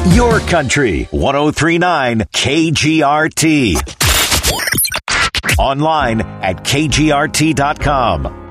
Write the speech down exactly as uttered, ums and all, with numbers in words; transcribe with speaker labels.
Speaker 1: Your Country, ten thirty-nine K G R T. Online at K G R T dot com.